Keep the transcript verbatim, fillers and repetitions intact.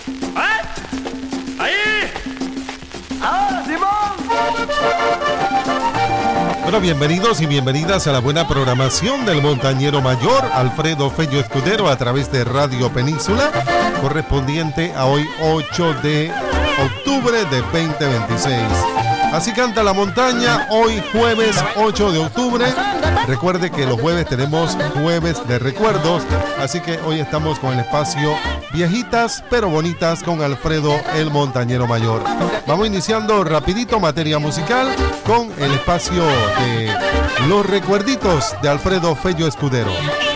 ¿Eh? ¡Ahí! ¡Ah, Simón! Bueno, bienvenidos y bienvenidas a la buena programación del montañero mayor Alfredo Fello Escudero a través de Radio Península, correspondiente a hoy ocho de octubre de veinte veintiséis. Así canta la montaña, hoy jueves ocho de octubre. Recuerde que los jueves tenemos jueves de recuerdos, así que hoy estamos con el espacio Viejitas pero Bonitas con Alfredo el Montañero Mayor. Vamos iniciando rapidito materia musical con el espacio de Los Recuerditos de Alfredo Fello Escudero.